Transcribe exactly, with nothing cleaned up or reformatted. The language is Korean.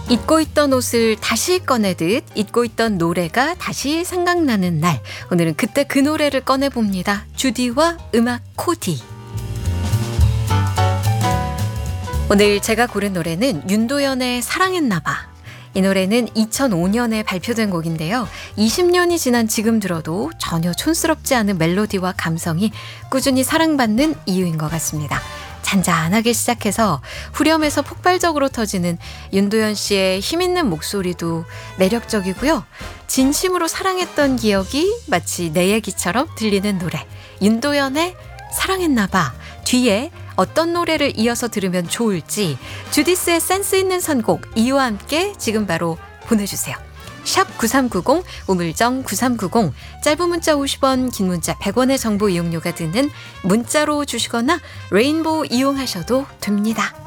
잊고 있던 옷을 다시 꺼내듯 잊고 있던 노래가 다시 생각나는 날. 오늘은 그때 그 노래를 꺼내봅니다. 주디와 음악 코디. 오늘 제가 고른 노래는 윤도현의 사랑했나봐. 이 노래는 이천오 년에 발표된 곡인데요. 이십 년이 지난 지금 들어도 전혀 촌스럽지 않은 멜로디와 감성이 꾸준히 사랑받는 이유인 것 같습니다. 잔잔하게 시작해서 후렴에서 폭발적으로 터지는 윤도현 씨의 힘있는 목소리도 매력적이고요. 진심으로 사랑했던 기억이 마치 내 얘기처럼 들리는 노래. 윤도현의 사랑했나봐. 뒤에 어떤 노래를 이어서 들으면 좋을지 주디스의 센스 있는 선곡 이유와 함께 지금 바로 보내주세요. 샵 구삼구공, 우물정 구삼구공, 짧은 문자 오십 원, 긴 문자 백 원의 정보 이용료가 드는 문자로 주시거나 레인보우 이용하셔도 됩니다.